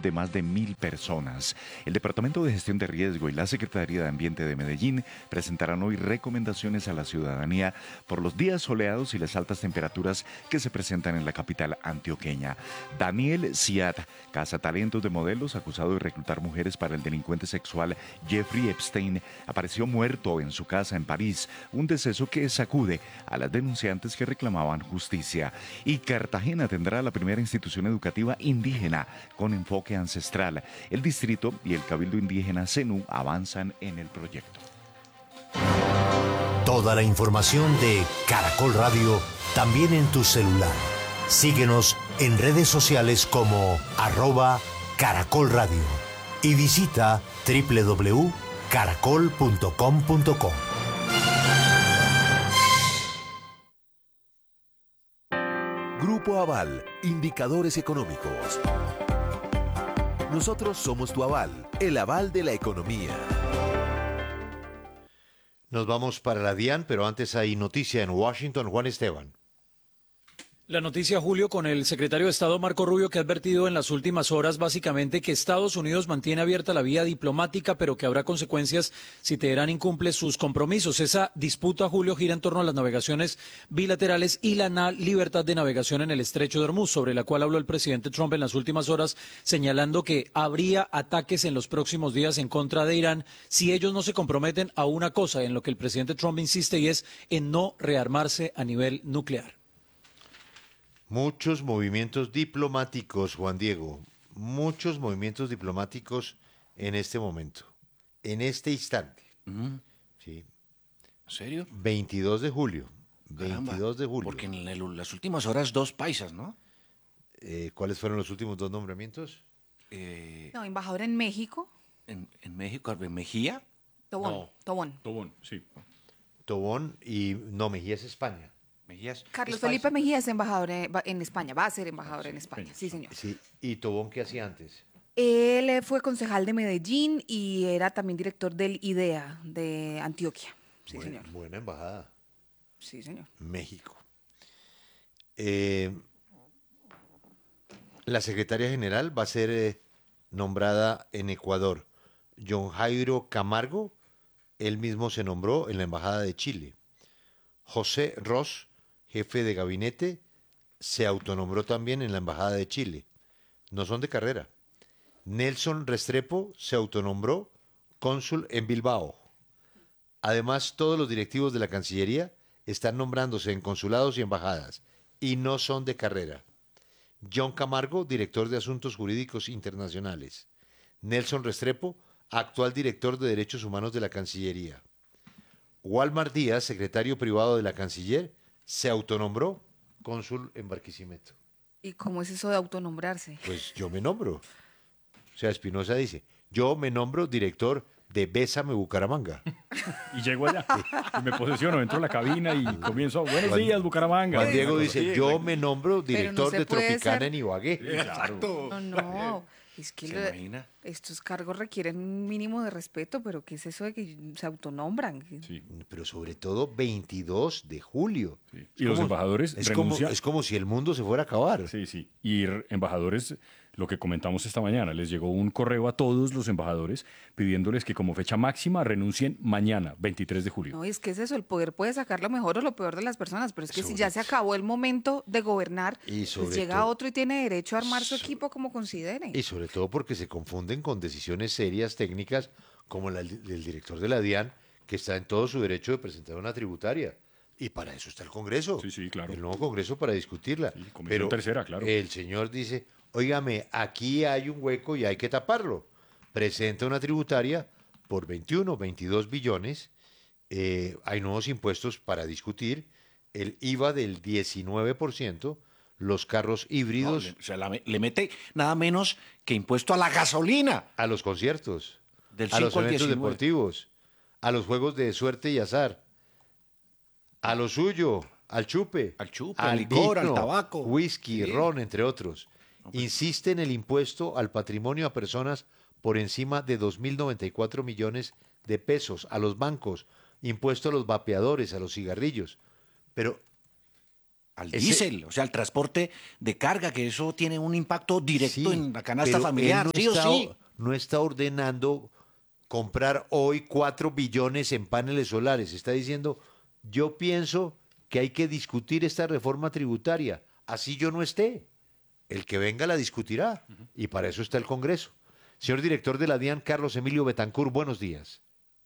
de más de 1.000 personas. El Departamento de Gestión de Riesgo y la Secretaría de Ambiente de Medellín presentarán hoy recomendaciones a la ciudadanía por los días soleados y las altas temperaturas que se presentan en la capital antioqueña. Daniel Siad, cazatalentos de modelos, acusado de reclutar mujeres para el delincuente sexual Jeffrey Epstein, apareció muerto en su casa en París, un deceso que sacude a las denunciantes que reclamaban justicia. Y Cartagena tendrá la primera institución educativa indígena con enfoque ancestral. El distrito y el Cabildo Indígena CENU avanzan en el proyecto. Toda la información de Caracol Radio también en tu celular. Síguenos en redes sociales como @Caracol Radio y visita www.caracol.com.co. Grupo Aval, indicadores económicos. Nosotros somos tu aval, el aval de la economía. Nos vamos para la DIAN, pero antes hay noticia en Washington. Juan Esteban. La noticia, Julio, con el secretario de Estado Marco Rubio, que ha advertido en las últimas horas básicamente que Estados Unidos mantiene abierta la vía diplomática, pero que habrá consecuencias si Teherán incumple sus compromisos. Esa disputa, Julio, gira en torno a las navegaciones bilaterales y la libertad de navegación en el Estrecho de Hormuz, sobre la cual habló el presidente Trump en las últimas horas, señalando que habría ataques en los próximos días en contra de Irán si ellos no se comprometen a una cosa, en lo que el presidente Trump insiste, y es en no rearmarse a nivel nuclear. Muchos movimientos diplomáticos, Juan Diego, muchos movimientos diplomáticos en este momento, en este instante. Sí. ¿En serio? 22 de julio. Caramba, 22 de julio. Porque en las últimas horas dos paisas, ¿no? ¿Cuáles fueron los últimos dos nombramientos? No, embajador en México. En México, ¿en Mejía? Tobón. Tobón, sí. Tobón y no, Mejía es España. Mejías. Carlos Felipe Mejía es embajador en España, va a ser embajador en España, sí, señor. Sí, ¿y Tobón qué hacía antes? Él fue concejal de Medellín y era también director del IDEA de Antioquia. Sí, señor. Buena embajada. Sí, señor. México. La secretaria general va a ser nombrada en Ecuador. John Jairo Camargo, él mismo se nombró en la embajada de Chile. José Ross, jefe de gabinete, se autonombró también en la embajada de Chile. No son de carrera. Nelson Restrepo se autonombró cónsul en Bilbao. Además, todos los directivos de la Cancillería están nombrándose en consulados y embajadas y no son de carrera. John Camargo, director de Asuntos Jurídicos Internacionales. Nelson Restrepo, actual director de Derechos Humanos de la Cancillería. Walmar Díaz, secretario privado de la Canciller, se autonombró cónsul en Barquisimeto. ¿Y cómo es eso de autonombrarse? Pues yo me nombro. O sea, Espinosa dice, yo me nombro director de Bésame Bucaramanga. Y llego allá, y me posesiono, entro a la cabina y comienzo, buenos días, Bucaramanga. Juan Diego dice, yo me nombro director no de Tropicana ser... en Ibagué. Exacto. No. Es que ¿Se imagina? estos cargos requieren un mínimo de respeto, pero ¿qué es eso de que se autonombran? Sí. Pero sobre todo 22 de julio. Sí. Y los embajadores renuncian. Es como si el mundo se fuera a acabar. Sí, sí. Y embajadores, lo que comentamos esta mañana, les llegó un correo a todos los embajadores pidiéndoles que como fecha máxima renuncien mañana, 23 de julio. No, es que es eso, el poder puede sacar lo mejor o lo peor de las personas, pero es que si ya se acabó el momento de gobernar, pues llega otro y tiene derecho a armar su equipo como considere. Y sobre todo porque se confunden con decisiones serias, técnicas, como la del director de la DIAN, que está en todo su derecho de presentar una tributaria. Y para eso está el Congreso. Sí, sí, claro. El nuevo Congreso para discutirla. Sí, comisión pero tercera, claro. El señor dice, óigame, aquí hay un hueco y hay que taparlo. Presenta una tributaria por 21, 22 billones. Hay nuevos impuestos para discutir. El IVA del 19%, los carros híbridos. No, o sea, le mete nada menos que impuesto a la gasolina. A los conciertos, Del a los 5 al eventos 19. deportivos, a los juegos de suerte y azar, a lo suyo, al chupe, al licor, al vino, tabaco. whisky, Sí. ron, entre otros. Insiste en el impuesto al patrimonio a personas por encima de 2.094 millones de pesos, a los bancos, impuesto a los vapeadores, a los cigarrillos. Pero al diésel, o sea, al transporte de carga, que eso tiene un impacto directo en la canasta familiar, él sí o sí. no está ordenando comprar hoy 4 billones en paneles solares. Está diciendo, yo pienso que hay que discutir esta reforma tributaria. Así yo no esté. El que venga la discutirá. Y para eso está el Congreso. Señor director de la DIAN, Carlos Emilio Betancur, buenos días.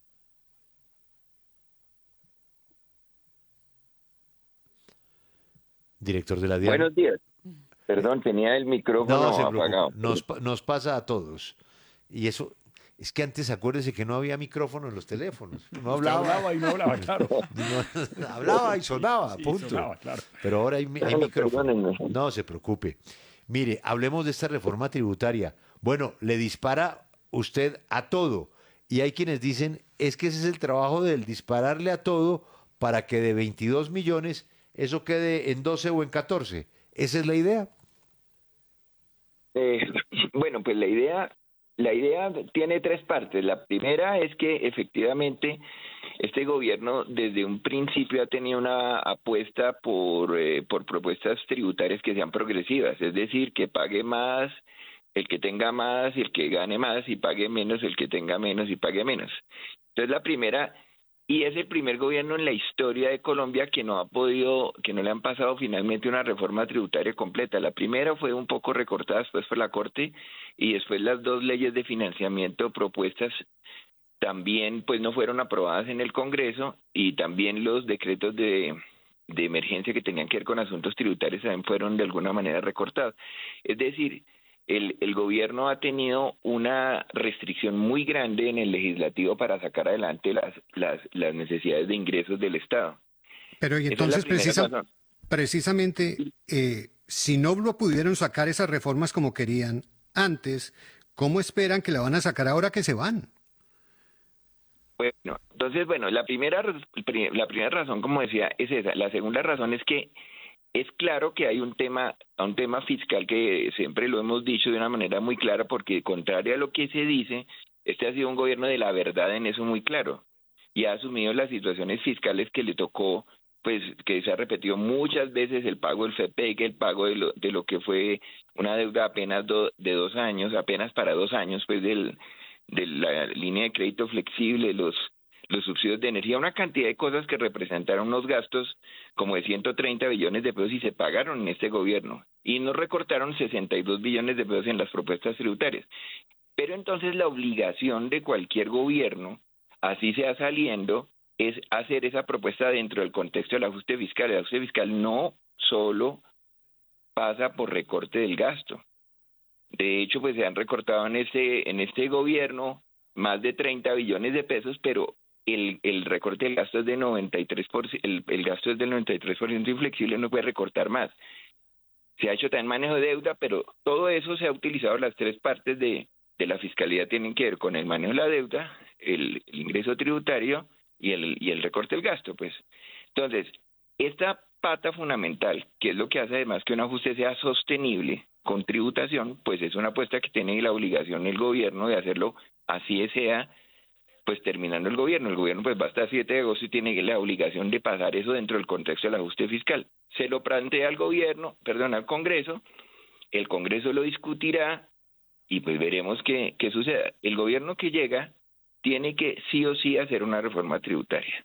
Director de la DIAN. Buenos días. Perdón, tenía el micrófono apagado. Nos pasa a todos. Y eso, es que antes acuérdese que no había micrófono en los teléfonos. No hablaba y no hablaba, claro. Hablaba y sonaba, Sí, punto. sonaba, claro. Pero ahora hay micrófono. Perdónenme. No se preocupe. Mire, hablemos de esta reforma tributaria. Bueno, le dispara usted a todo. Y hay quienes dicen, es que ese es el trabajo del dispararle a todo para que de 22 millones eso quede en 12 o en 14. ¿Esa es la idea? Bueno, pues la idea tiene tres partes. La primera es que efectivamente este gobierno desde un principio ha tenido una apuesta por propuestas tributarias que sean progresivas, es decir, que pague más el que tenga más y el que gane más, y pague menos el que tenga menos y pague menos. Entonces la primera, y es el primer gobierno en la historia de Colombia que no le han pasado finalmente una reforma tributaria completa. La primera fue un poco recortada después por la Corte, y después las dos leyes de financiamiento propuestas también pues no fueron aprobadas en el Congreso, y también los decretos de emergencia que tenían que ver con asuntos tributarios también fueron de alguna manera recortados. Es decir, el gobierno ha tenido una restricción muy grande en el legislativo para sacar adelante las necesidades de ingresos del Estado. Pero y entonces precisamente, si no lo pudieron sacar esas reformas como querían antes, ¿cómo esperan que la van a sacar ahora que se van? Bueno, entonces, la primera razón, como decía, es esa. La segunda razón es que es claro que hay un tema fiscal que siempre lo hemos dicho de una manera muy clara, porque contrario a lo que se dice, este ha sido un gobierno de la verdad en eso muy claro, y ha asumido las situaciones fiscales que le tocó, pues que se ha repetido muchas veces, el pago del FEPEC, el pago de lo que fue una deuda apenas de 2 años, apenas para 2 años, pues de la línea de crédito flexible, los subsidios de energía, una cantidad de cosas que representaron unos gastos como de 130 billones de pesos y se pagaron en este gobierno, y nos recortaron 62 billones de pesos en las propuestas tributarias. Pero entonces la obligación de cualquier gobierno, así sea saliendo, es hacer esa propuesta dentro del contexto del ajuste fiscal. El ajuste fiscal no solo pasa por recorte del gasto. De hecho, pues se han recortado en este gobierno más de 30 billones de pesos, pero el recorte del gasto es de 93%, el gasto es del 93% inflexible, no puede recortar más. Se ha hecho también manejo de deuda, pero todo eso se ha utilizado, las tres partes de la fiscalidad tienen que ver con el manejo de la deuda, el ingreso tributario y el recorte del gasto, pues. Entonces, esta pata fundamental, que es lo que hace además que un ajuste sea sostenible con tributación, pues es una apuesta que tiene la obligación el gobierno de hacerlo, así sea, pues terminando el gobierno. El gobierno pues va hasta el 7 de agosto y tiene la obligación de pasar eso dentro del contexto del ajuste fiscal. Se lo plantea al Congreso, el Congreso lo discutirá y pues veremos qué suceda. El gobierno que llega tiene que sí o sí hacer una reforma tributaria.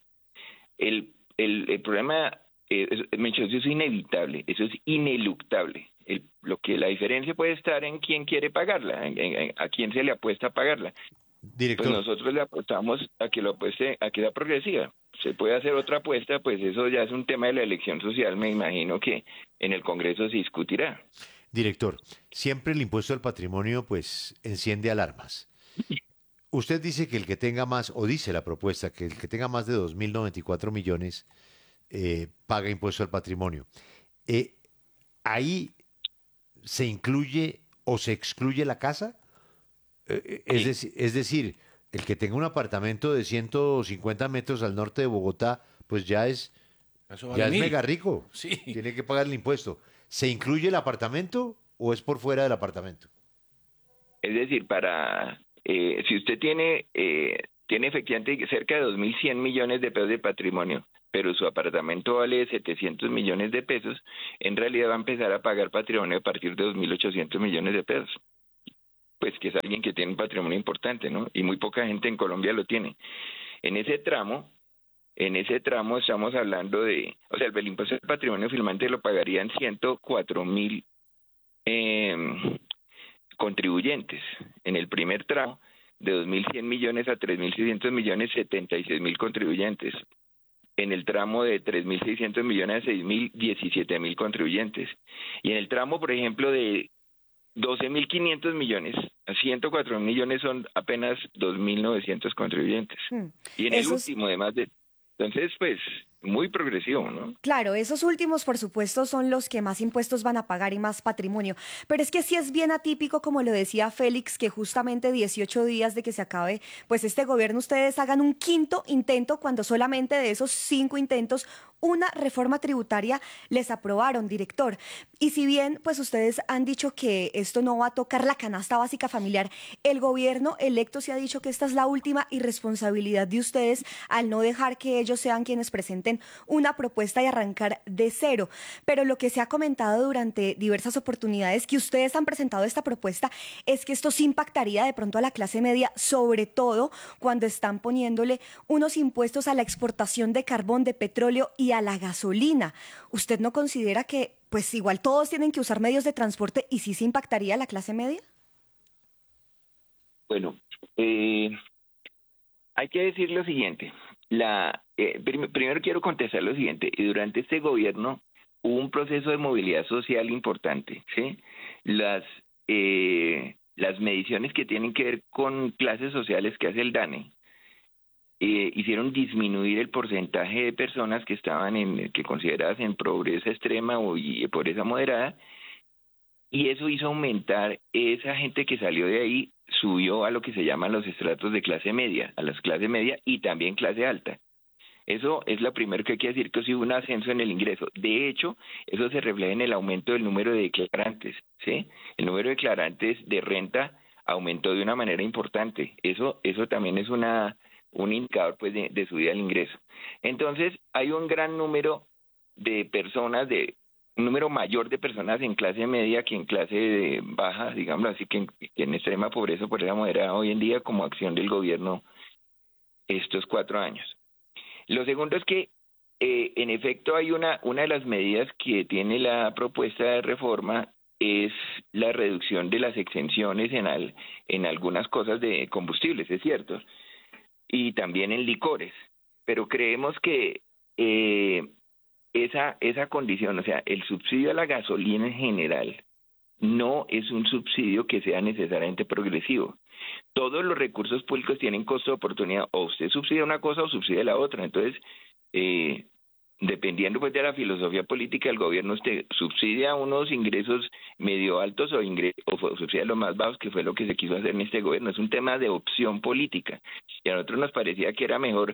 El problema, eso es inevitable, eso es ineluctable. La diferencia puede estar en quién quiere pagarla, a quién se le apuesta a pagarla. Director. Pues nosotros le apostamos a que sea progresiva. Se puede hacer otra apuesta, pues eso ya es un tema de la elección social, me imagino que en el Congreso se discutirá. Director, siempre el impuesto al patrimonio pues enciende alarmas. Usted dice que el que tenga más, o dice la propuesta, que el que tenga más de 2.094 millones paga impuesto al patrimonio. ¿Ahí se incluye o se excluye la casa? Es decir, el que tenga un apartamento de 150 metros al norte de Bogotá, pues ya es mega rico. Sí. Tiene que pagar el impuesto. ¿Se incluye el apartamento o es por fuera del apartamento? Es decir, si usted tiene tiene efectivamente cerca de 2.100 millones de pesos de patrimonio, pero su apartamento vale 700 millones de pesos, en realidad va a empezar a pagar patrimonio a partir de 2.800 millones de pesos. Pues que es alguien que tiene un patrimonio importante, ¿no? Y muy poca gente en Colombia lo tiene. En ese tramo estamos hablando de, o sea, el impuesto del patrimonio filmante lo pagarían 104.000 contribuyentes. En el primer tramo, de 2.100 millones a 3.600 millones, 76.000 contribuyentes. En el tramo de 3.600 millones a 6.000, 17.000 contribuyentes. Y en el tramo, por ejemplo, de 12.500 millones a 104 millones son apenas 2.900 contribuyentes. Y en el último, además de... Entonces, pues, muy progresivo, ¿no? Claro, esos últimos, por supuesto, son los que más impuestos van a pagar y más patrimonio. Pero es que sí es bien atípico, como lo decía Félix, que justamente 18 días de que se acabe, pues este gobierno, ustedes hagan un quinto intento cuando solamente de esos 5 intentos, una reforma tributaria les aprobaron, director. Y si bien, pues ustedes han dicho que esto no va a tocar la canasta básica familiar, el gobierno electo se ha dicho que esta es la última irresponsabilidad de ustedes al no dejar que ellos sean quienes presenten una propuesta y arrancar de cero. Pero lo que se ha comentado durante diversas oportunidades que ustedes han presentado esta propuesta es que esto sí impactaría de pronto a la clase media, sobre todo cuando están poniéndole unos impuestos a la exportación de carbón, de petróleo y a la gasolina. ¿Usted no considera que pues igual todos tienen que usar medios de transporte y sí se impactaría a la clase media? Bueno, hay que decir lo siguiente. Primero quiero contestar lo siguiente. Durante este gobierno hubo un proceso de movilidad social importante, ¿sí? Las mediciones que tienen que ver con clases sociales que hace el DANE hicieron disminuir el porcentaje de personas que estaban que consideradas en pobreza extrema o pobreza moderada, y eso hizo aumentar esa gente que salió de ahí, subió a lo que se llaman los estratos de clase media, a las clases media y también clase alta. Eso es lo primero que hay que decir, que sí hubo un ascenso en el ingreso. De hecho, eso se refleja en el aumento del número de declarantes, ¿sí? El número de declarantes de renta aumentó de una manera importante. Eso también es un indicador, pues, de subida del ingreso. Entonces, hay un gran número de personas, un número mayor de personas en clase media que en clase baja, digamos así, que en extrema pobreza moderada hoy en día, como acción del gobierno estos 4 años. Lo segundo es que, en efecto, hay una de las medidas que tiene la propuesta de reforma es la reducción de las exenciones en algunas cosas de combustibles, es cierto, y también en licores, pero creemos que esa condición, o sea, el subsidio a la gasolina en general, no es un subsidio que sea necesariamente progresivo. Todos los recursos públicos tienen costo de oportunidad, o usted subsidia una cosa o subsidia la otra. Entonces, dependiendo pues de la filosofía política del gobierno, usted subsidia unos ingresos medio altos o subsidia los más bajos, que fue lo que se quiso hacer en este gobierno. Es un tema de opción política. Y a nosotros nos parecía que era mejor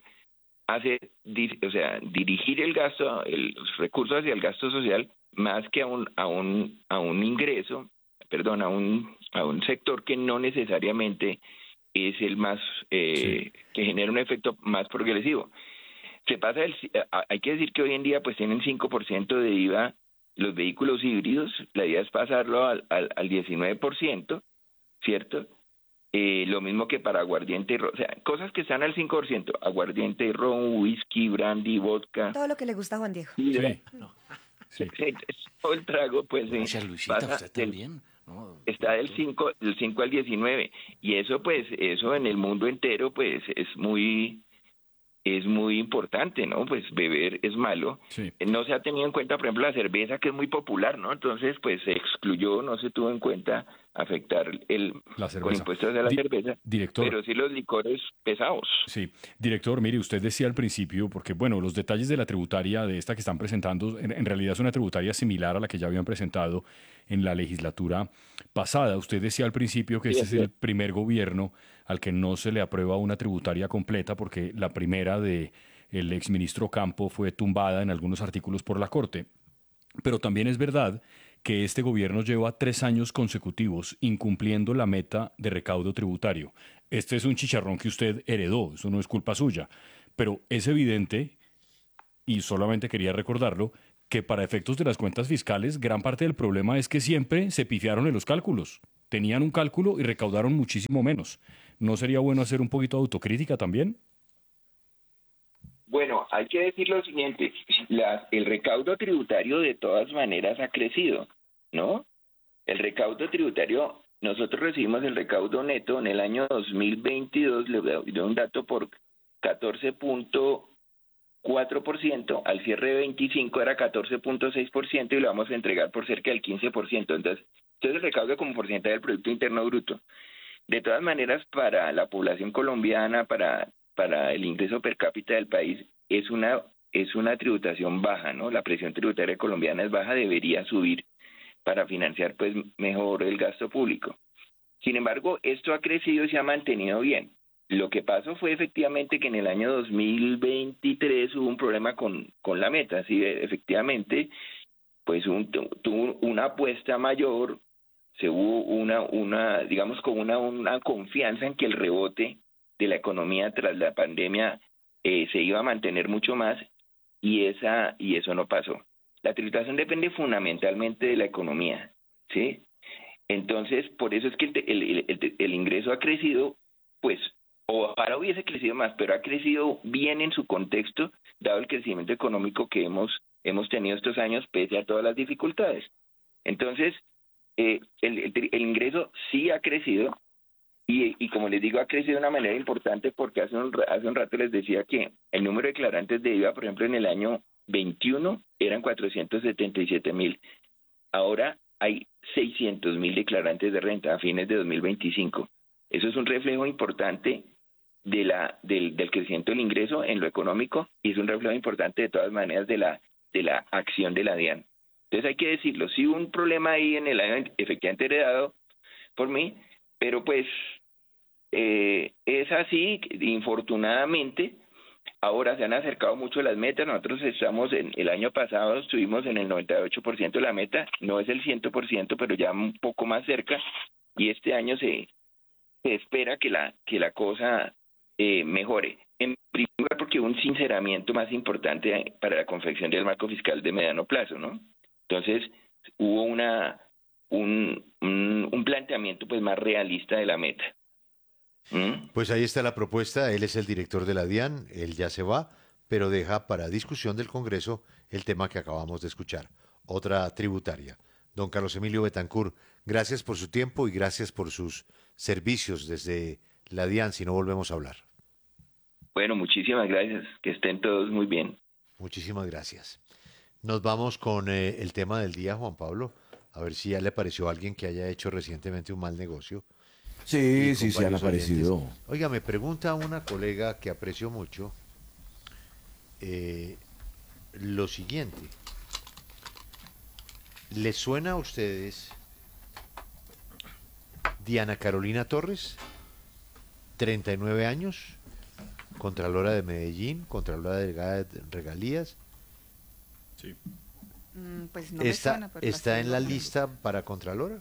dirigir el gasto, los recursos hacia el gasto social, más que a un ingreso, perdón, a un sector que no necesariamente es el más que genera un efecto más progresivo. Hay que decir que hoy en día pues tienen 5% de IVA los vehículos híbridos. La idea es pasarlo al 19%, ¿cierto? Lo mismo que para aguardiente y ron, o sea, cosas que están al 5%, aguardiente, ron, whisky, brandy, vodka. Todo lo que le gusta a Juan Diego. Sí. Todo el trago, pues, Luisita, usted también. No, está del 5 al 19, y eso en el mundo entero pues es muy importante, ¿no? Pues beber es malo. Sí. No se ha tenido en cuenta, por ejemplo, la cerveza, que es muy popular, ¿no? Entonces, pues se excluyó, no se tuvo en cuenta afectar con impuestos a la cerveza, director, pero sí los licores pesados. Sí, director, mire, usted decía al principio, porque bueno, los detalles de la tributaria de esta que están presentando, en realidad es una tributaria similar a la que ya habían presentado en la legislatura pasada. Usted decía al principio que este es el primer gobierno al que no se le aprueba una tributaria completa, porque la primera de el exministro Campo fue tumbada en algunos artículos por la Corte. Pero también es verdad que este gobierno lleva 3 años consecutivos incumpliendo la meta de recaudo tributario. Este es un chicharrón que usted heredó, eso no es culpa suya, pero es evidente, y solamente quería recordarlo, que para efectos de las cuentas fiscales, gran parte del problema es que siempre se pifiaron en los cálculos. Tenían un cálculo y recaudaron muchísimo menos. ¿No sería bueno hacer un poquito de autocrítica también? Bueno, hay que decir lo siguiente, el recaudo tributario de todas maneras ha crecido, ¿no? El recaudo tributario, nosotros recibimos el recaudo neto en el año 2022, le doy un dato, por 14.4%, al cierre de 25 era 14.6% y lo vamos a entregar por cerca del 15%. Entonces el recaudo como porcentaje del Producto Interno Bruto. De todas maneras, para la población colombiana, para el ingreso per cápita del país, es una tributación baja, ¿no? La presión tributaria colombiana es baja, debería subir para financiar pues mejor el gasto público. Sin embargo, esto ha crecido y se ha mantenido bien. Lo que pasó fue efectivamente que en el año 2023 hubo un problema con la meta, sí, efectivamente, pues tuvo una apuesta mayor, se hubo una digamos con una confianza en que el rebote de la economía tras la pandemia se iba a mantener mucho más y eso no pasó. La tributación depende fundamentalmente de la economía, ¿sí? Entonces, por eso es que el ingreso ha crecido, pues, ojalá hubiese crecido más, pero ha crecido bien en su contexto, dado el crecimiento económico que hemos tenido estos años, pese a todas las dificultades. Entonces, el ingreso sí ha crecido, y como les digo, ha crecido de una manera importante porque hace un rato les decía que el número de declarantes de IVA, por ejemplo, en el año 21 eran 477.000. Ahora hay 600.000 declarantes de renta a fines de 2025. Eso es un reflejo importante del crecimiento del ingreso en lo económico y es un reflejo importante de todas maneras de la acción de la DIAN. Entonces hay que decirlo, sí hubo un problema ahí en el año efectivamente heredado por mí, pero pues es así, infortunadamente. Ahora se han acercado mucho las metas. Nosotros el año pasado estuvimos en el 98% de la meta, no es el 100%, pero ya un poco más cerca, y este año se espera que la cosa mejore. En primer lugar, porque hubo un sinceramiento más importante para la confección del marco fiscal de mediano plazo, ¿no? Entonces hubo un planteamiento pues más realista de la meta. Pues ahí está la propuesta. Él es el director de la DIAN, él ya se va, pero deja para discusión del Congreso el tema que acabamos de escuchar, otra tributaria. Don Carlos Emilio Betancur, gracias por su tiempo y gracias por sus servicios desde la DIAN, si no volvemos a hablar. Bueno, muchísimas gracias, que estén todos muy bien. Muchísimas gracias. Nos vamos con el tema del día, Juan Pablo, a ver si ya le pareció a alguien que haya hecho recientemente un mal negocio. Sí, se han aparecido. Oiga, me pregunta una colega que aprecio mucho lo siguiente. ¿Les suena a ustedes Diana Carolina Torres, 39 años, Contralora de Medellín, Contralora de Regalías? Sí. Pues no me suena, pero ¿Está en la lista para Contralora?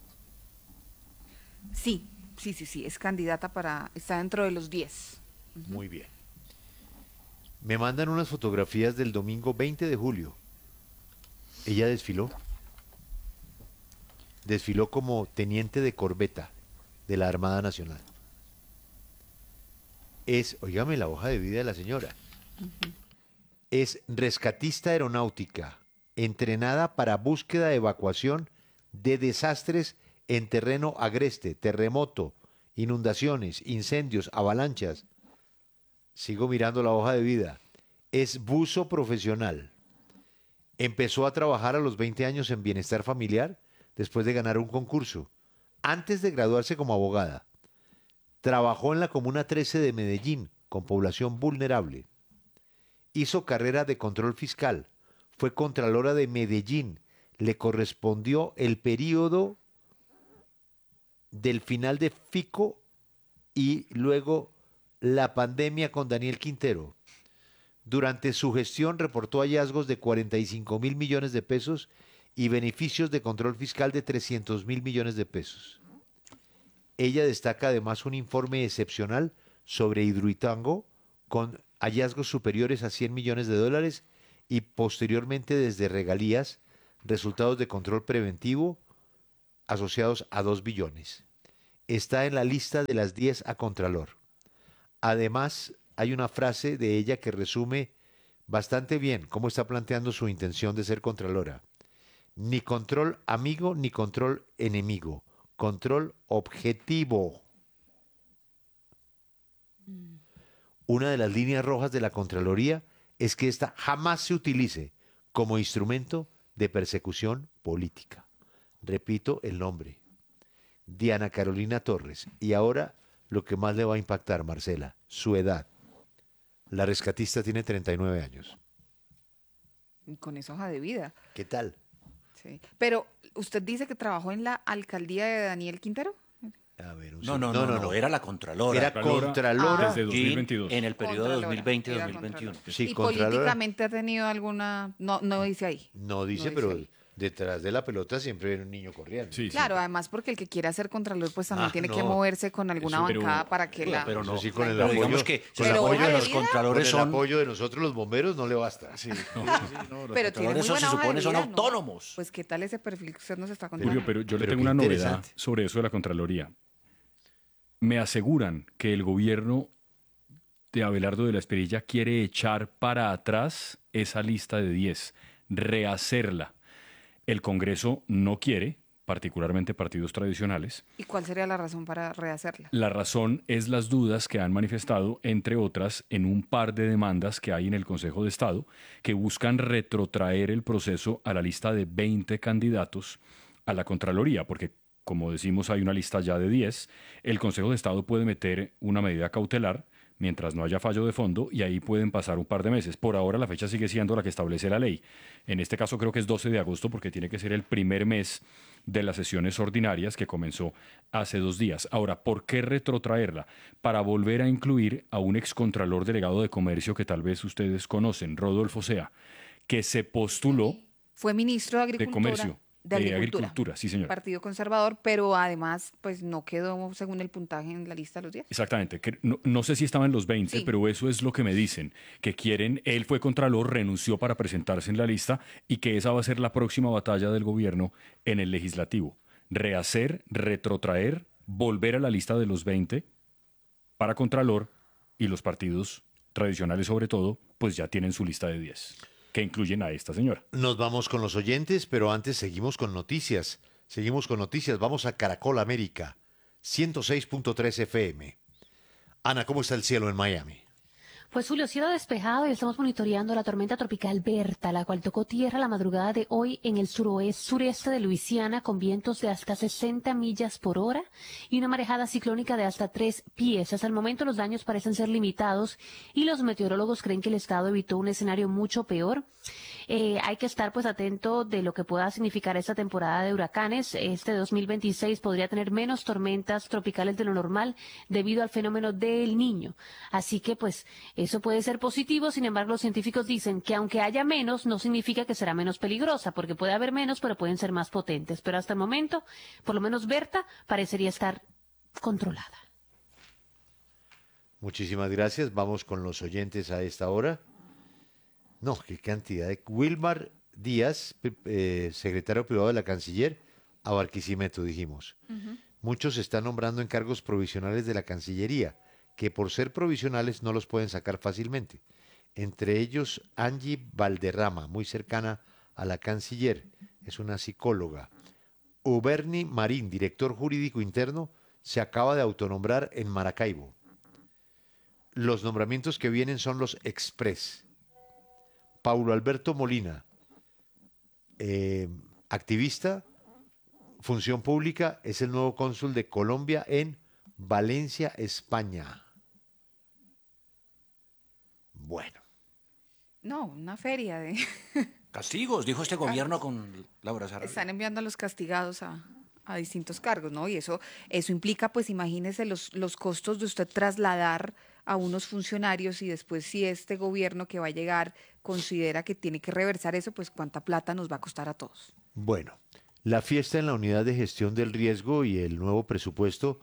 Sí, es candidata está dentro de los 10. Muy bien. Me mandan unas fotografías del domingo 20 de julio. Ella desfiló como teniente de corbeta de la Armada Nacional. Óigame la hoja de vida de la señora. Es rescatista aeronáutica, entrenada para búsqueda e evacuación de desastres en terreno agreste, terremoto, inundaciones, incendios, avalanchas. Sigo mirando la hoja de vida. Es buzo profesional. Empezó a trabajar a los 20 años en bienestar familiar después de ganar un concurso. Antes de graduarse como abogada, trabajó en la Comuna 13 de Medellín con población vulnerable. Hizo carrera de control fiscal. Fue contralora de Medellín. Le correspondió el periodo del final de Fico y luego la pandemia con Daniel Quintero. Durante su gestión reportó hallazgos de 45.000 millones de pesos y beneficios de control fiscal de 300.000 millones de pesos. Ella destaca además un informe excepcional sobre Hidroituango con hallazgos superiores a 100 millones de dólares y posteriormente desde regalías, resultados de control preventivo asociados a 2 billones. Está en la lista de las 10 a Contralor. Además, hay una frase de ella que resume bastante bien cómo está planteando su intención de ser Contralora. Ni control amigo ni control enemigo, control objetivo. Una de las líneas rojas de la Contraloría es que ésta jamás se utilice como instrumento de persecución política. Repito el nombre, Diana Carolina Torres. Y ahora lo que más le va a impactar, Marcela, su edad. La rescatista tiene 39 años. Y con esa hoja de vida. ¿Qué tal? Sí. Pero, ¿usted dice que trabajó en la alcaldía de Daniel Quintero? A ver, no, era la Contralora. Era Contralora desde 2022. En el periodo 2020-2021. Sí, ¿Y Contralora. políticamente ha tenido alguna...? No dice ahí. No dice, pero detrás de la pelota siempre hay un niño corriendo. Sí, claro, además porque el que quiera ser contralor pues también tiene que moverse con alguna Eso, bancada para que la... Pero no, sí, con el Pero apoyo, digamos que con el el apoyo apoyo de los con contralores el apoyo de nosotros los bomberos no le basta. Sí, pero tiene muy eso buena se hoja supone de son vida, ¿no? autónomos. Pues qué tal ese perfil que usted nos está contando. Julio, pero yo le Pero tengo qué una novedad interesante. sobre eso de la Contraloría. Me aseguran que el gobierno de Abelardo de la Espriella quiere echar para atrás esa lista de 10, rehacerla. El Congreso no quiere, particularmente partidos tradicionales. ¿Y cuál sería la razón para rehacerla? La razón es las dudas que han manifestado, entre otras, en un par de demandas que hay en el Consejo de Estado, que buscan retrotraer el proceso a la lista de 20 candidatos a la Contraloría, porque, como decimos, hay una lista ya de 10. El Consejo de Estado puede meter una medida cautelar mientras no haya fallo de fondo, y ahí pueden pasar un par de meses. Por ahora la fecha sigue siendo la que establece la ley. En este caso creo que es 12 de agosto porque tiene que ser el primer mes de las sesiones ordinarias que comenzó hace 2 días. Ahora, ¿por qué retrotraerla? Para volver a incluir a un excontralor delegado de comercio que tal vez ustedes conocen, Rodolfo Sea, que se postuló Fue ministro de Agricultura. de comercio. De Agricultura, sí, señor. Partido Conservador, pero además pues no quedó según el puntaje en la lista de los 10. Exactamente. No sé si estaba en los 20, Sí. pero eso es lo que me dicen, que quieren, él fue contralor, renunció para presentarse en la lista y que esa va a ser la próxima batalla del gobierno en el legislativo. Rehacer, retrotraer, volver a la lista de los 20 para contralor, y los partidos tradicionales sobre todo, pues ya tienen su lista de 10. Que incluyen a esta señora. Nos vamos con los oyentes, pero antes seguimos con noticias. Vamos a Caracol América, 106.3 FM. Ana, ¿cómo está el cielo en Miami? Pues Julio, cielo despejado y estamos monitoreando la tormenta tropical Berta, la cual tocó tierra la madrugada de hoy en el sureste de Luisiana con vientos de hasta 60 millas por hora y una marejada ciclónica de hasta 3 pies. Hasta el momento los daños parecen ser limitados y los meteorólogos creen que el estado evitó un escenario mucho peor. Hay que estar pues atento de lo que pueda significar esta temporada de huracanes. Este 2026 podría tener menos tormentas tropicales de lo normal debido al fenómeno del Niño. Así que pues eso puede ser positivo. Sin embargo, los científicos dicen que aunque haya menos, no significa que será menos peligrosa, porque puede haber menos, pero pueden ser más potentes. Pero hasta el momento, por lo menos Berta parecería estar controlada. Muchísimas gracias. Vamos con los oyentes a esta hora. No, qué cantidad de... Wilmar Díaz, secretario privado de la Canciller, a Barquisimeto, dijimos. Muchos se están nombrando en cargos provisionales de la Cancillería, que por ser provisionales no los pueden sacar fácilmente. Entre ellos, Angie Valderrama, muy cercana a la Canciller, es una psicóloga. Uberni Marín, director jurídico interno, se acaba de autonombrar en Maracaibo. Los nombramientos que vienen son los express. Paulo Alberto Molina, activista, función pública, es el nuevo cónsul de Colombia en Valencia, España. Bueno. No, una feria de... Castigos, dijo este gobierno con Laura Sarabia. Están enviando a los castigados a a distintos cargos, ¿no? Y eso implica, pues imagínese los costos de usted trasladar a unos funcionarios y después si este gobierno que va a llegar considera que tiene que reversar eso, pues cuánta plata nos va a costar a todos. Bueno, la fiesta en la unidad de gestión del riesgo y el nuevo presupuesto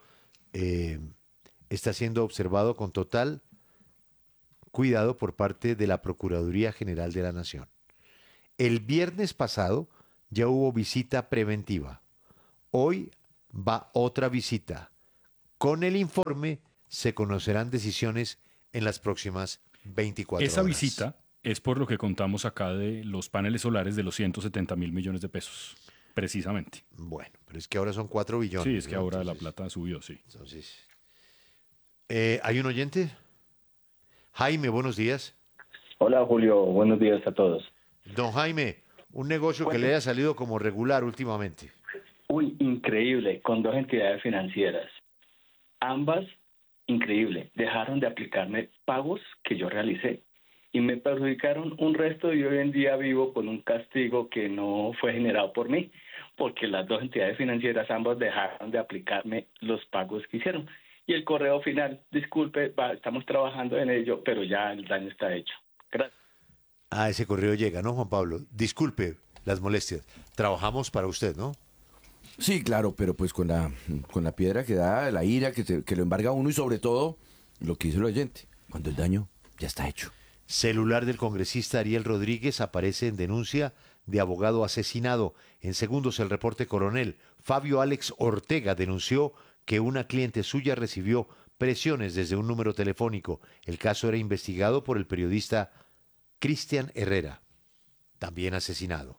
está siendo observado con total cuidado por parte de la Procuraduría General de la Nación. El viernes pasado ya hubo visita preventiva. Hoy va otra visita. Con el informe se conocerán decisiones en las próximas 24 horas. Esa visita es por lo que contamos acá de los paneles solares de los 170.000 millones de pesos, precisamente. Bueno, pero es que ahora son 4 billones. Sí, es que ¿no? ahora Entonces, la plata subió, sí. Entonces, ¿hay un oyente? Jaime, buenos días. Hola Julio, buenos días a todos. Don Jaime, un negocio que le haya salido como regular últimamente. Uy, increíble, con 2 entidades financieras. Ambas, increíble, dejaron de aplicarme pagos que yo realicé y me perjudicaron un resto y hoy en día vivo con un castigo que no fue generado por mí, porque las 2 entidades financieras ambas dejaron de aplicarme los pagos que hicieron. Y el correo final, disculpe, estamos trabajando en ello, pero ya el daño está hecho. Gracias. Ah, ese correo llega, ¿no, Juan Pablo? Disculpe las molestias. Trabajamos para usted, ¿no? Sí, claro, pero pues con la piedra que da, la ira que lo embarga a uno y sobre todo lo que dice el oyente, cuando el daño ya está hecho. Celular del congresista Ariel Rodríguez aparece en denuncia de abogado asesinado. En segundos el reporte coronel. Fabio Alex Ortega denunció que una cliente suya recibió presiones desde un número telefónico. El caso era investigado por el periodista Cristian Herrera, también asesinado.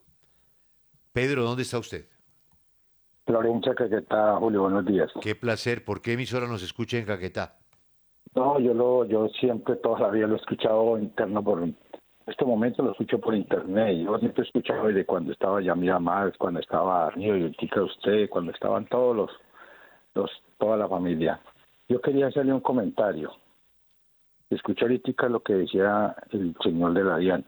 Pedro, ¿dónde está usted? Florencia, Caquetá. Julio, buenos días. Qué placer. ¿Por qué emisora nos escucha en Caquetá? No, yo siempre, toda la vida lo he escuchado interno en este momento lo escucho por internet. Yo siempre he escuchado desde cuando estaba Yamila Más, cuando estaba Río y Tica usted, cuando estaban todos toda la familia. Yo quería hacerle un comentario. Escuché ahorita lo que decía el señor de la DIAN.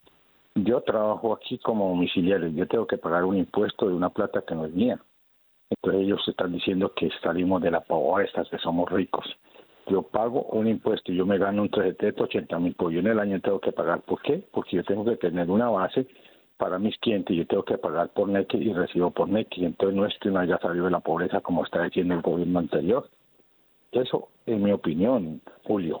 Yo trabajo aquí como domiciliario. Yo tengo que pagar un impuesto de una plata que no es mía. Entonces ellos están diciendo que salimos de la pobreza, que somos ricos. Yo pago un impuesto y yo me gano un 380.000, pues yo en el año tengo que pagar. ¿Por qué? Porque yo tengo que tener una base para mis clientes. Yo tengo que pagar por NEC y recibo por NEC. Y entonces no es que uno haya salido de la pobreza como está diciendo el gobierno anterior. Eso es mi opinión, Julio.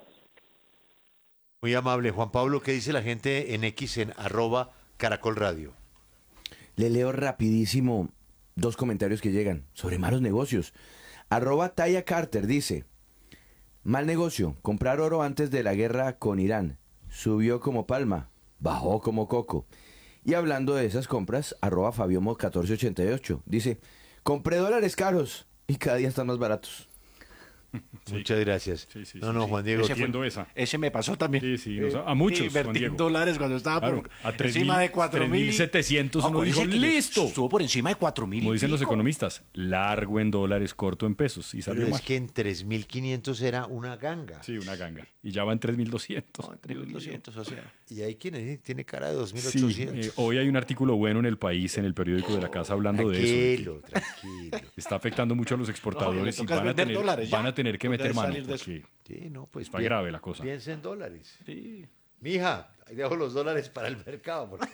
Muy amable. Juan Pablo, ¿qué dice la gente en X en @Caracol Radio? Le leo rapidísimo 2 comentarios que llegan sobre malos negocios. @Taya Carter dice: mal negocio, comprar oro antes de la guerra con Irán. Subió como palma, bajó como coco. Y hablando de esas compras, @Fabiomo1488 dice: compré dólares caros y cada día están más baratos. Sí. Muchas gracias. Sí, no, Juan Diego. Ese me pasó también. Sí, a muchos. Invertí en dólares cuando estaba por encima de 4.000. 3.700 uno dijo, listo. Estuvo por encima de 4.000. Como dicen los economistas, largo en dólares, corto en pesos. Y salió Pero mal. Es que en 3.500 era una ganga. Sí, una ganga. Y ya va en 3.200. No, en 3.200, o sea. Y hay quien tiene cara de 2.800. Sí, hoy hay un artículo bueno en El País, en el periódico de la casa, hablando de eso. Tranquilo. Está afectando mucho a los exportadores y van a tener que meter mano. Sí, no, pues está grave la cosa. Piensa en dólares. Sí. Mija, ahí dejo los dólares para el mercado. Porque...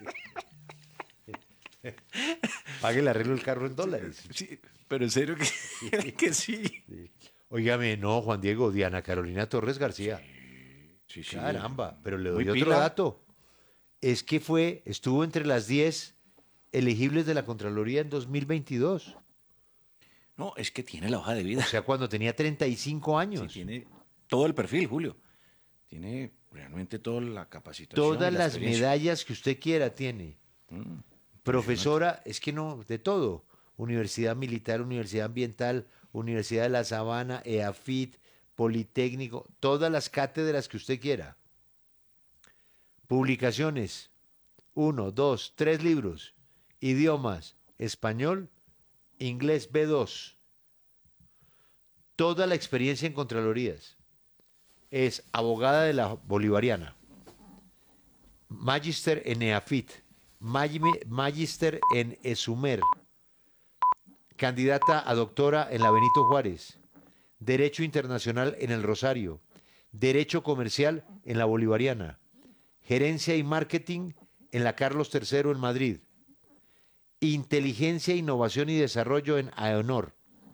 Pague el arreglo del carro en dólares. Sí, pero en serio que sí. Óigame, no, Juan Diego, Diana Carolina Torres García. Sí. Caramba, pero le doy otro dato. Es que estuvo entre las 10 elegibles de la Contraloría en 2022. No, es que tiene la hoja de vida. O sea, cuando tenía 35 años. Sí, tiene todo el perfil, Julio. Tiene realmente toda la capacitación. Todas las medallas que usted quiera tiene. Profesora, es que no, de todo. Universidad Militar, Universidad Ambiental, Universidad de La Sabana, EAFIT, Politécnico, todas las cátedras que usted quiera. Publicaciones, 1, 2, 3 libros. Idiomas, español, inglés B2. Toda la experiencia en Contralorías. Es abogada de la Bolivariana. Magister en EAFIT. Magister en ESUMER. candidata a doctora en la Benito Juárez, Derecho Internacional en el Rosario, Derecho Comercial en la Bolivariana, Gerencia y Marketing en la Carlos III en Madrid, Inteligencia, Innovación y Desarrollo en AEONOR.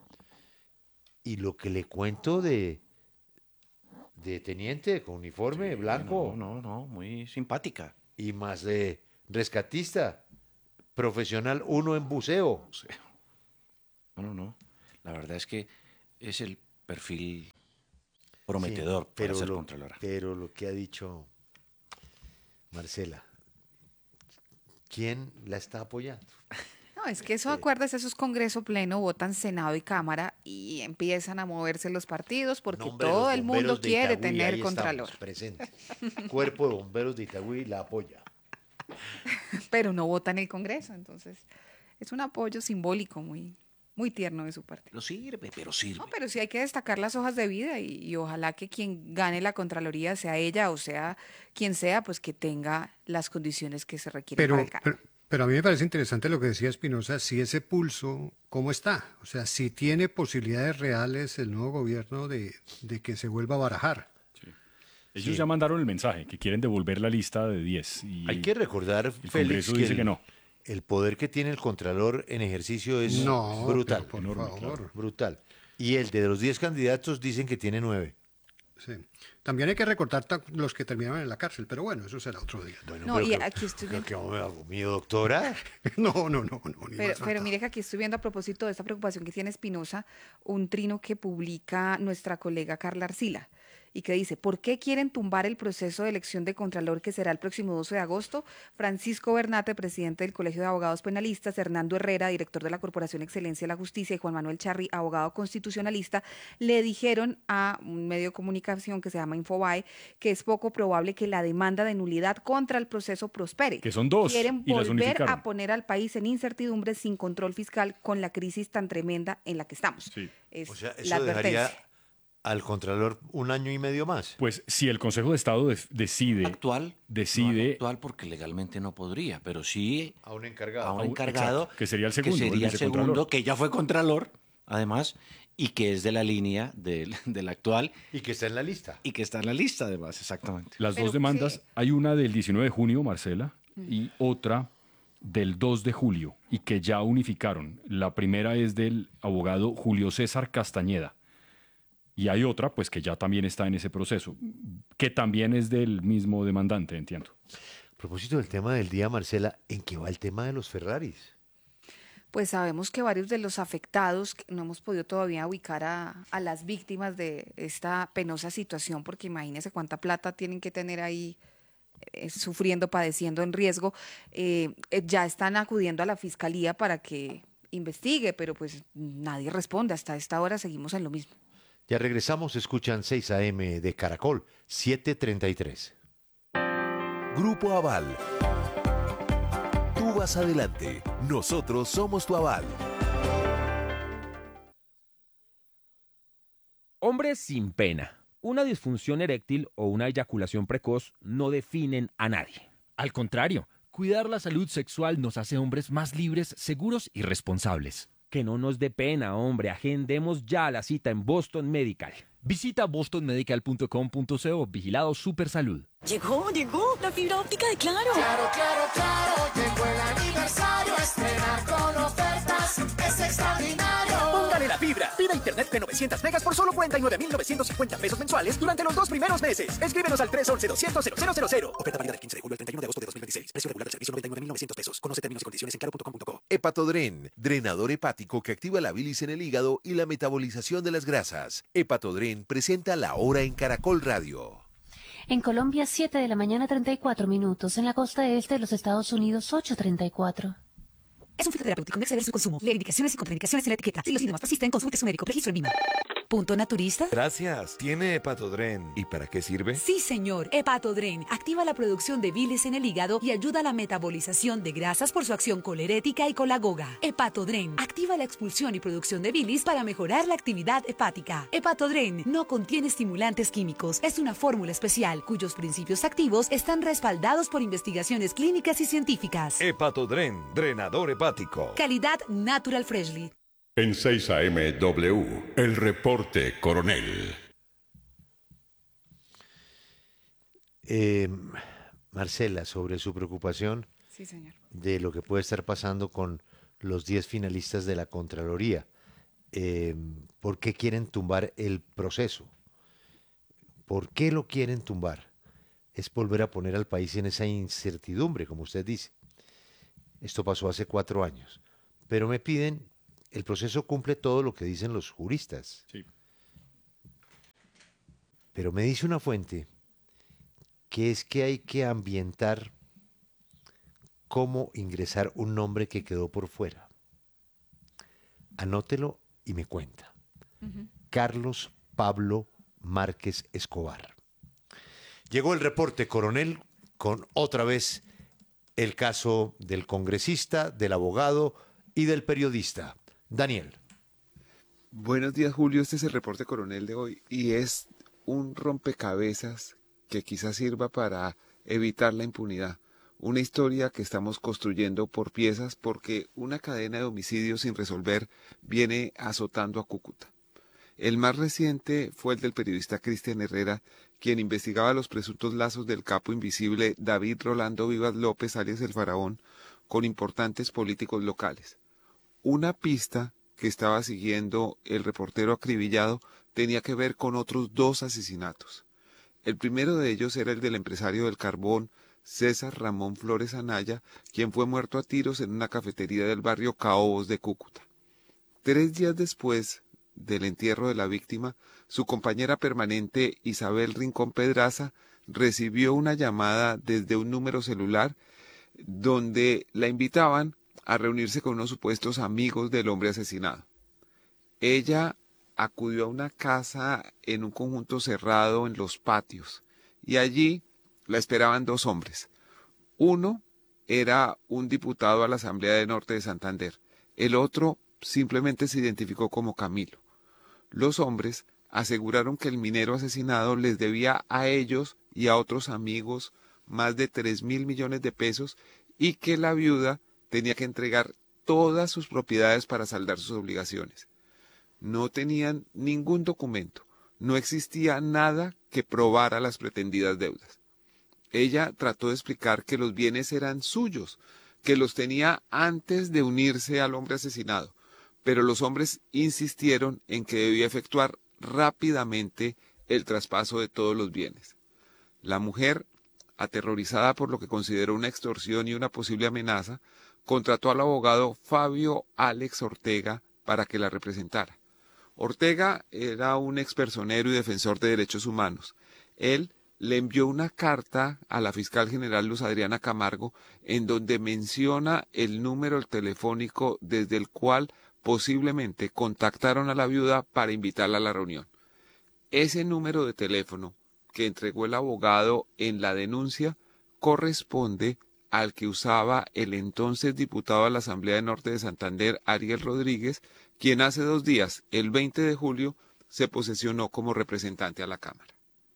Y lo que le cuento de teniente con uniforme blanco. No, muy simpática. Y más de rescatista, profesional 1 en buceo. No. La verdad es que es el perfil prometedor para ser contralora. Pero lo que ha dicho Marcela, ¿quién la está apoyando? No, es que eso, acuérdese, eso es Congreso Pleno, votan Senado y Cámara y empiezan a moverse los partidos porque todo el mundo quiere tener contralor. Presente. Cuerpo de Bomberos de Itagüí la apoya. Pero no vota en el Congreso, entonces es un apoyo simbólico muy tierno de su parte. Pero sirve. No, pero sí hay que destacar las hojas de vida y ojalá que quien gane la Contraloría, sea ella o sea quien sea, pues que tenga las condiciones que se requieren para el cargo. Pero a mí me parece interesante lo que decía Espinosa, si ese pulso, ¿cómo está? O sea, si tiene posibilidades reales el nuevo gobierno de que se vuelva a barajar. Sí. Ellos ya mandaron el mensaje, que quieren devolver la lista de 10. Y hay que recordar, el Félix, Congreso dice que no. El poder que tiene el Contralor en ejercicio es brutal. Por favor. Claro. Brutal. Y el de los 10 candidatos dicen que tiene 9. Sí. También hay que recortar los que terminaron en la cárcel, pero bueno, eso será otro día. Bueno, no, y aquí estoy viendo... ¿Qué me hago mío, doctora? No. Pero mire que aquí estoy viendo, a propósito de esta preocupación que tiene Espinosa, un trino que publica nuestra colega Carla Arcila y que dice: ¿por qué quieren tumbar el proceso de elección de Contralor que será el próximo 12 de agosto? Francisco Bernate, presidente del Colegio de Abogados Penalistas, Hernando Herrera, director de la Corporación Excelencia de la Justicia, y Juan Manuel Charri, abogado constitucionalista, le dijeron a un medio de comunicación que se llama Infobae que es poco probable que la demanda de nulidad contra el proceso prospere. Que son 2. Quieren y volver a poner al país en incertidumbre sin control fiscal con la crisis tan tremenda en la que estamos. Sí. Es o sea, la eso dejaría advertencia al Contralor 1 año y medio más. Pues si el Consejo de Estado decide... Actual porque legalmente no podría, pero sí... A un encargado. A un encargado. Exacto, que sería el segundo. Que ya fue Contralor, además, y que es de la línea del actual. Y que está en la lista. Y que está en la lista, además, exactamente. Las dos demandas, hay una del 19 de junio, Marcela, y otra del 2 de julio, y que ya unificaron. La primera es del abogado Julio César Castañeda. Y hay otra, pues, que ya también está en ese proceso, que también es del mismo demandante, entiendo. A propósito del tema del día, Marcela, ¿en qué va el tema de los Ferraris? Pues sabemos que varios de los afectados, no hemos podido todavía ubicar a las víctimas de esta penosa situación, porque imagínense cuánta plata tienen que tener ahí sufriendo, padeciendo, en riesgo. Ya están acudiendo a la fiscalía para que investigue, pero pues nadie responde. Hasta esta hora seguimos en lo mismo. Ya regresamos, escuchan 6 AM de Caracol, 7:33. Grupo Aval. Tú vas adelante, nosotros somos tu aval. Hombres sin pena. Una disfunción eréctil o una eyaculación precoz no definen a nadie. Al contrario, cuidar la salud sexual nos hace hombres más libres, seguros y responsables. Que no nos dé pena, hombre. Agendemos ya la cita en Boston Medical. Visita bostonmedical.com.co. Vigilado Supersalud. Llegó la fibra óptica de Claro. Claro, llegó el aniversario. Estrenar con ofertas es extraordinario. Póngale la fibra. Pida internet de 900 megas por solo 49,950 pesos mensuales durante los 2 primeros meses. Escríbenos al 311-200-0000. Oferta válida del 15 de julio al 31 de agosto de 2026. Precio regular del servicio 99,900 pesos. Conoce términos y condiciones en claro.com.co. Hepatodren, drenador hepático que activa la bilis en el hígado y la metabolización de las grasas. Hepatodren presenta La Hora en Caracol Radio. En Colombia, 7 de la mañana, 34 minutos. En la costa este de los Estados Unidos, 8:34. Es un fitoterapéutico, no exceder su consumo. Lee indicaciones y contraindicaciones en la etiqueta. Si los síntomas persisten, consulte a su médico. Registro en Lima. ¿Punto naturista? Gracias. ¿Tiene Hepatodren? ¿Y para qué sirve? Sí, señor. Hepatodren activa la producción de bilis en el hígado y ayuda a la metabolización de grasas por su acción colerética y colagoga. Hepatodren activa la expulsión y producción de bilis para mejorar la actividad hepática. Hepatodren no contiene estimulantes químicos. Es una fórmula especial cuyos principios activos están respaldados por investigaciones clínicas y científicas. Hepatodren, drenador hepático. Calidad Natural Freshly. En 6 AM W, el reporte coronel. Marcela, sobre su preocupación Sí, señor. de lo que puede estar pasando con los 10 finalistas de la Contraloría. ¿Por qué quieren tumbar el proceso? ¿Por qué lo quieren tumbar? Es volver a poner al país en esa incertidumbre, como usted dice. Esto pasó hace 4 años. Pero me piden, el proceso cumple todo lo que dicen los juristas. Sí. Pero me dice una fuente que es que hay que ambientar cómo ingresar un nombre que quedó por fuera. Anótelo y me cuenta. Carlos Pablo Márquez Escobar. Llegó el reporte, coronel, con otra vez el caso del congresista, del abogado y del periodista. Daniel. Buenos días, Julio. Este es el reporte, coronel, de hoy y es un rompecabezas que quizás sirva para evitar la impunidad. Una historia que estamos construyendo por piezas porque una cadena de homicidios sin resolver viene azotando a Cúcuta. El más reciente fue el del periodista Cristian Herrera, quien investigaba los presuntos lazos del capo invisible David Rolando Vivas López, alias El Faraón, con importantes políticos locales. Una pista que estaba siguiendo el reportero acribillado tenía que ver con otros 2 asesinatos. El primero de ellos era el del empresario del carbón, César Ramón Flores Anaya, quien fue muerto a tiros en una cafetería del barrio Caobos de Cúcuta. 3 días después del entierro de la víctima, su compañera permanente Isabel Rincón Pedraza recibió una llamada desde un número celular donde la invitaban a reunirse con unos supuestos amigos del hombre asesinado. Ella acudió a una casa en un conjunto cerrado en Los Patios y allí la esperaban 2 hombres. Uno era un diputado a la Asamblea de Norte de Santander. El otro simplemente se identificó como Camilo. Los hombres aseguraron que el minero asesinado les debía a ellos y a otros amigos más de 3.000 millones de pesos y que la viuda tenía que entregar todas sus propiedades para saldar sus obligaciones. No tenían ningún documento, no existía nada que probara las pretendidas deudas. Ella trató de explicar que los bienes eran suyos, que los tenía antes de unirse al hombre asesinado, pero los hombres insistieron en que debía efectuar rápidamente el traspaso de todos los bienes. La mujer, aterrorizada por lo que consideró una extorsión y una posible amenaza, contrató al abogado Fabio Alex Ortega para que la representara. Ortega era un expersonero y defensor de derechos humanos. Él le envió una carta a la fiscal general Luz Adriana Camargo en donde menciona el número telefónico desde el cual posiblemente contactaron a la viuda para invitarla a la reunión. Ese número de teléfono que entregó el abogado en la denuncia corresponde al que usaba el entonces diputado a la Asamblea de Norte de Santander, Ariel Rodríguez, quien hace 2 días, el 20 de julio, se posesionó como representante a la Cámara.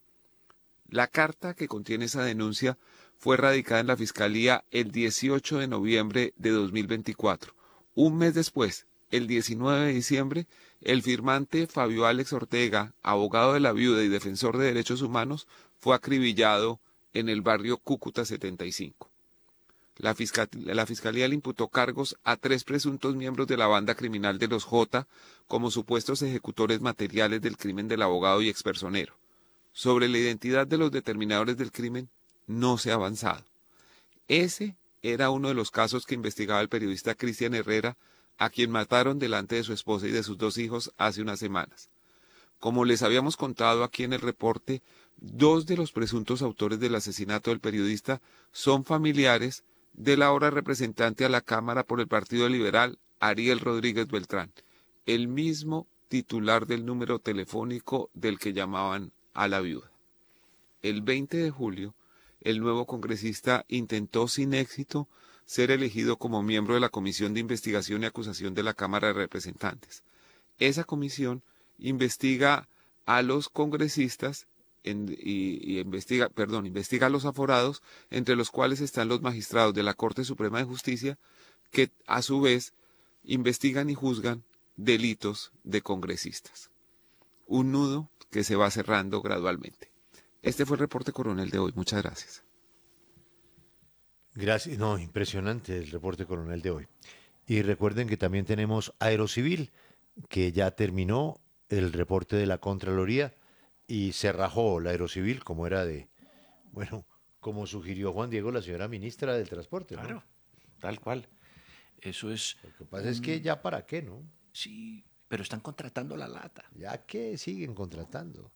La carta que contiene esa denuncia fue radicada en la Fiscalía el 18 de noviembre de 2024. Un mes después, el 19 de diciembre, el firmante Fabio Alex Ortega, abogado de la viuda y defensor de derechos humanos, fue acribillado en el barrio Cúcuta 75. La Fiscalía le imputó cargos a 3 presuntos miembros de la banda criminal de los J como supuestos ejecutores materiales del crimen del abogado y expersonero. Sobre la identidad de los determinadores del crimen no se ha avanzado. Ese era uno de los casos que investigaba el periodista Cristian Herrera, a quien mataron delante de su esposa y de sus 2 hijos hace unas semanas. Como les habíamos contado aquí en el reporte, 2 de los presuntos autores del asesinato del periodista son familiares del ahora representante a la Cámara por el Partido Liberal, Ariel Rodríguez Beltrán, el mismo titular del número telefónico del que llamaban a la viuda. El 20 de julio, el nuevo congresista intentó sin éxito ser elegido como miembro de la Comisión de Investigación y Acusación de la Cámara de Representantes. Esa comisión investiga a los congresistas investiga a los aforados, entre los cuales están los magistrados de la Corte Suprema de Justicia, que a su vez investigan y juzgan delitos de congresistas. Un nudo que se va cerrando gradualmente. Este fue el reporte coronel de hoy. Muchas gracias. Gracias. No, impresionante el reporte coronel de hoy. Y recuerden que también tenemos Aerocivil, que ya terminó el reporte de la Contraloría y se rajó la Aerocivil, como era como sugirió Juan Diego, la señora ministra del Transporte, ¿no? Claro, tal cual. Eso es... Lo que pasa es que ya para qué, ¿no? Sí, pero están contratando la lata. Ya que siguen contratando.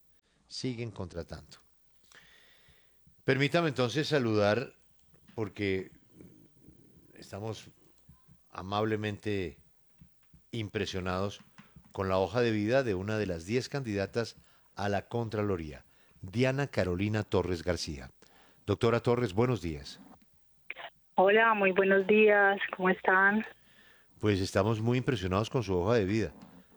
Permítame entonces saludar, porque estamos amablemente impresionados con la hoja de vida de una de las 10 candidatas a la Contraloría, Diana Carolina Torres García. Doctora Torres, buenos días. Hola, muy buenos días, ¿cómo están? Pues estamos muy impresionados con su hoja de vida.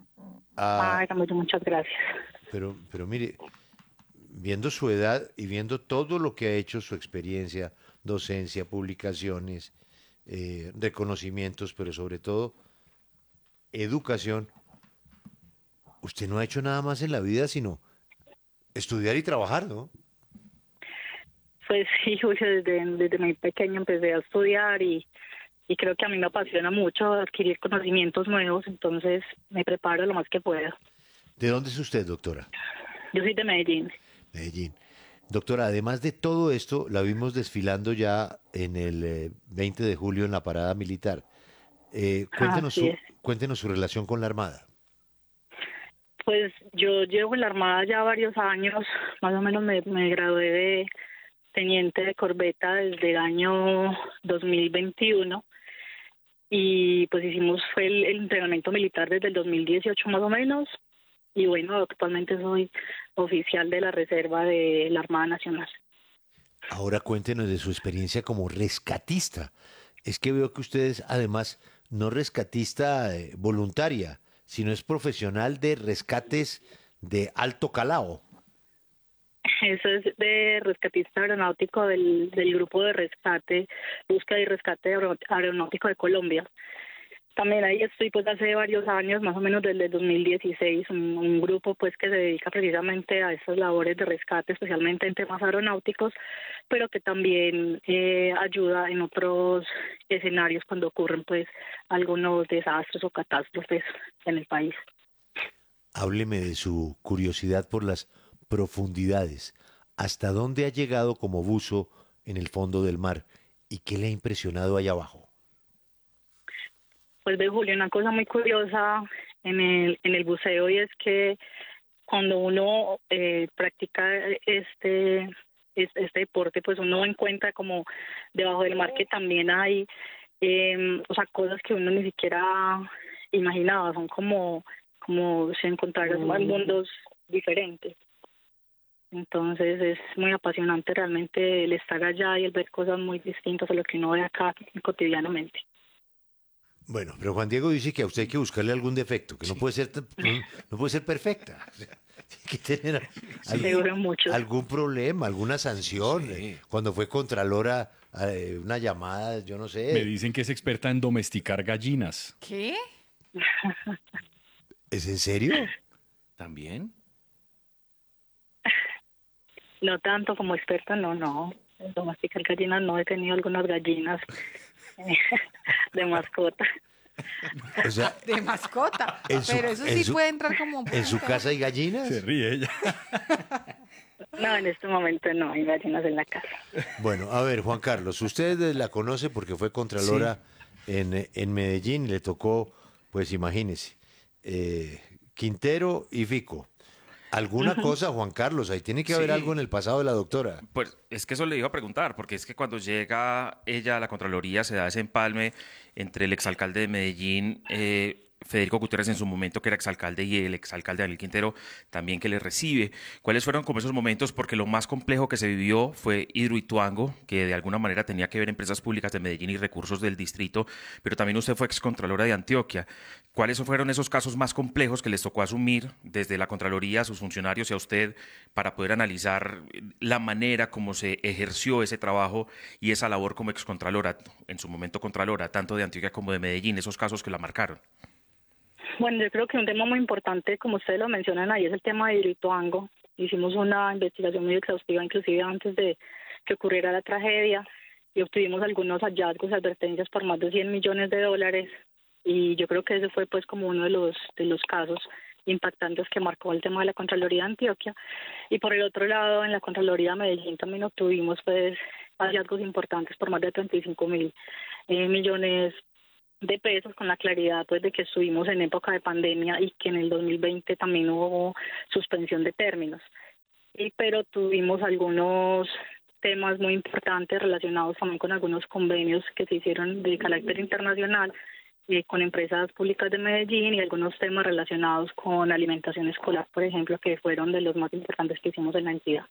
Muchas gracias. Pero mire, viendo su edad y viendo todo lo que ha hecho, su experiencia, docencia, publicaciones, reconocimientos, pero sobre todo educación, usted no ha hecho nada más en la vida sino estudiar y trabajar, ¿no? Pues sí, Julio, desde muy pequeño empecé a estudiar y creo que a mí me apasiona mucho adquirir conocimientos nuevos, entonces me preparo lo más que puedo. ¿De dónde es usted, doctora? Yo soy de Medellín. Medellín. Doctora, además de todo esto, la vimos desfilando ya en el 20 de julio en la parada militar. Cuéntenos su relación con la Armada. Pues yo llevo en la Armada ya varios años, más o menos me gradué de teniente de corbeta desde el año 2021 y pues fue el entrenamiento militar desde el 2018 más o menos y bueno, actualmente soy oficial de la reserva de la Armada Nacional. Ahora cuéntenos de su experiencia como rescatista. Es que veo que usted es además no rescatista voluntaria, sino es profesional de rescates de alto calado. Eso es de rescatista aeronáutico del grupo de rescate, búsqueda y rescate aeronáutico de Colombia. También ahí estoy pues hace varios años, más o menos desde el 2016, un grupo pues que se dedica precisamente a estas labores de rescate, especialmente en temas aeronáuticos, pero que también ayuda en otros escenarios cuando ocurren pues algunos desastres o catástrofes en el país. Hábleme de su curiosidad por las profundidades. ¿Hasta dónde ha llegado como buzo en el fondo del mar? ¿Y qué le ha impresionado allá abajo? Pues ve, Julio, una cosa muy curiosa en el buceo y es que cuando uno practica este deporte, pues uno encuentra como debajo del mar que también hay cosas que uno ni siquiera imaginaba, son como si encontraras mundos diferentes. Entonces es muy apasionante realmente el estar allá y el ver cosas muy distintas a lo que uno ve acá cotidianamente. Bueno, pero Juan Diego dice que a usted hay que buscarle algún defecto, que no puede ser perfecta. Tiene que tener algún problema, alguna sanción. Sí. Cuando fue Contralora, una llamada, yo no sé. Me dicen que es experta en domesticar gallinas. ¿Qué? ¿Es en serio? ¿También? No tanto como experta, no. En domesticar gallinas no, he tenido algunas gallinas de mascota. O sea, de mascota. Pero eso sí puede entrar como... ¿En su casa hay gallinas? Se ríe ella. No, en este momento no hay gallinas en la casa. Bueno, a ver, Juan Carlos, usted la conoce porque fue Contralora en Medellín y le tocó, pues imagínese, Quintero y Fico. ¿Alguna cosa, Juan Carlos? Ahí tiene que haber algo en el pasado de la doctora. Pues es que eso le iba a preguntar, porque es que cuando llega ella a la Contraloría se da ese empalme entre el exalcalde de Medellín, Federico Gutiérrez en su momento, que era exalcalde, y el exalcalde Daniel Quintero también, que le recibe. ¿Cuáles fueron como esos momentos? Porque lo más complejo que se vivió fue Hidroituango, que de alguna manera tenía que ver empresas públicas de Medellín y recursos del distrito, pero también usted fue excontralora de Antioquia. ¿Cuáles fueron esos casos más complejos que les tocó asumir desde la Contraloría a sus funcionarios y a usted para poder analizar la manera como se ejerció ese trabajo y esa labor como excontralora, en su momento contralora, tanto de Antioquia como de Medellín, esos casos que la marcaron? Bueno, yo creo que un tema muy importante, como ustedes lo mencionan ahí, es el tema de Hidroituango. Hicimos una investigación muy exhaustiva, inclusive antes de que ocurriera la tragedia, y obtuvimos algunos hallazgos y advertencias por más de $100 millones, y yo creo que ese fue pues como uno de los casos impactantes que marcó el tema de la Contraloría de Antioquia. Y por el otro lado, en la Contraloría de Medellín también obtuvimos pues hallazgos importantes por más de 35.000 millones de pesos, con la claridad pues de que estuvimos en época de pandemia y que en el 2020 también hubo suspensión de términos. Pero tuvimos algunos temas muy importantes relacionados también con algunos convenios que se hicieron de carácter internacional con empresas públicas de Medellín, y algunos temas relacionados con alimentación escolar, por ejemplo, que fueron de los más importantes que hicimos en la entidad.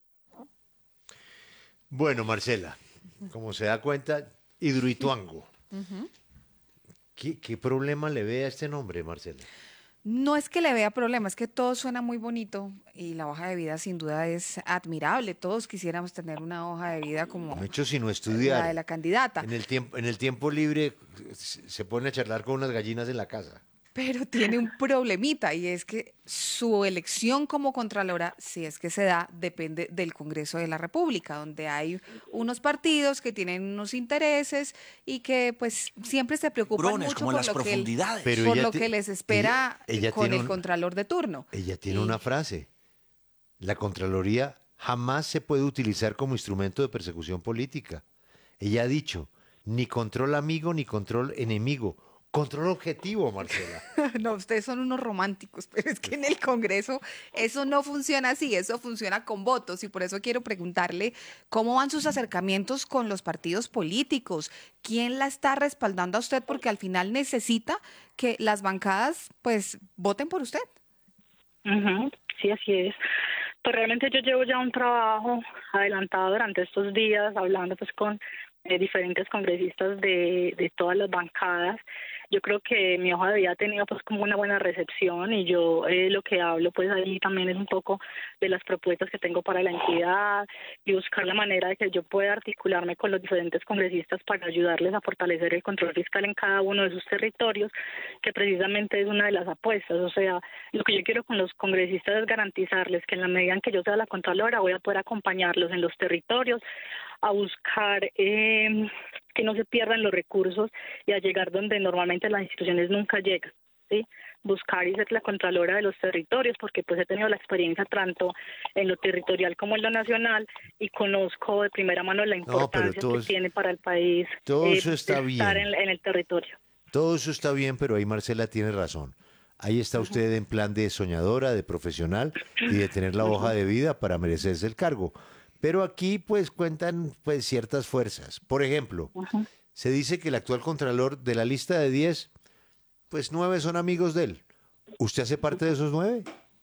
Bueno, Marcela, como se da cuenta, Hidroituango. ¿Qué problema le ve a este nombre, Marcela? No es que le vea problema, es que todo suena muy bonito y la hoja de vida sin duda es admirable. Todos quisiéramos tener una hoja de vida como hecho, si no estudiar, la de la candidata. En el tiempo libre se pone a charlar con unas gallinas en la casa. Pero tiene un problemita, y es que su elección como contralora, si es que se da, depende del Congreso de la República, donde hay unos partidos que tienen unos intereses y que pues siempre se preocupan mucho como por, lo que les espera con el contralor de turno. Ella tiene una frase: la Contraloría jamás se puede utilizar como instrumento de persecución política. Ella ha dicho, ni control amigo ni control enemigo. Control objetivo, Marcela. No, ustedes son unos románticos, pero es que en el Congreso eso no funciona así, eso funciona con votos, y por eso quiero preguntarle cómo van sus acercamientos con los partidos políticos, quién la está respaldando a usted, porque al final necesita que las bancadas pues voten por usted. Sí, así es. Pues realmente yo llevo ya un trabajo adelantado durante estos días, hablando pues con diferentes congresistas de todas las bancadas. Yo creo que mi hoja de vida ha tenido pues como una buena recepción, y yo lo que hablo pues ahí también es un poco de las propuestas que tengo para la entidad y buscar la manera de que yo pueda articularme con los diferentes congresistas para ayudarles a fortalecer el control fiscal en cada uno de sus territorios, que precisamente es una de las apuestas. O sea, lo que yo quiero con los congresistas es garantizarles que en la medida en que yo sea la Contralora voy a poder acompañarlos en los territorios a buscar que no se pierdan los recursos y a llegar donde normalmente las instituciones nunca llegan, ¿sí? Buscar y ser la Contralora de los territorios, porque pues he tenido la experiencia tanto en lo territorial como en lo nacional, y conozco de primera mano la importancia que tiene para el país todo eso está estar bien. en el territorio. Todo eso está bien, pero ahí Marcela tiene razón. Ahí está usted en plan de soñadora, de profesional y de tener la hoja de vida para merecerse el cargo. Pero aquí pues cuentan pues ciertas fuerzas. Por ejemplo, se dice que el actual contralor de la lista de 10, pues 9 son amigos de él. ¿Usted hace parte de esos 9?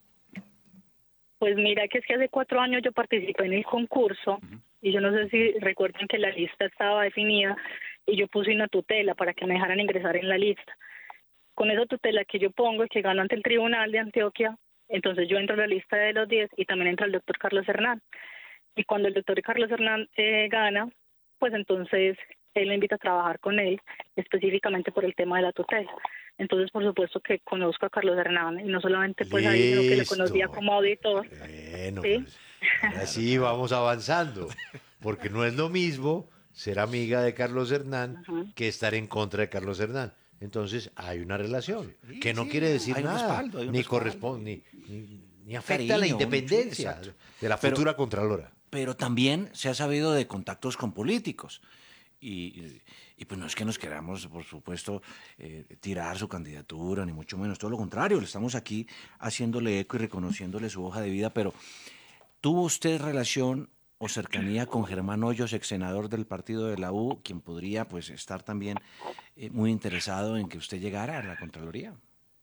Pues mira, que es que hace 4 años yo participé en el concurso, y yo no sé si recuerdan que la lista estaba definida y yo puse una tutela para que me dejaran ingresar en la lista. Con esa tutela que yo pongo y que gano ante el Tribunal de Antioquia, entonces yo entro a la lista de los 10 y también entra el doctor Carlos Hernán. Y cuando el doctor Carlos Hernán gana, pues entonces él me invita a trabajar con él, específicamente por el tema de la tutela. Entonces, por supuesto que conozco a Carlos Hernán, y no solamente pues ahí, sino que lo conocía como auditor. Bueno, ¿sí? Pues, así vamos avanzando, porque no es lo mismo ser amiga de Carlos Hernán que estar en contra de Carlos Hernán. Entonces hay una relación que no quiere decir nada, ni corresponde, ni afecta a la independencia de la futura Contralora. Pero también se ha sabido de contactos con políticos. Y pues no es que nos queramos, por supuesto, tirar su candidatura, ni mucho menos. Todo lo contrario, le estamos aquí haciéndole eco y reconociéndole su hoja de vida. Pero, ¿tuvo usted relación o cercanía con Germán Hoyos, ex senador del partido de la U, quien podría pues estar también muy interesado en que usted llegara a la Contraloría?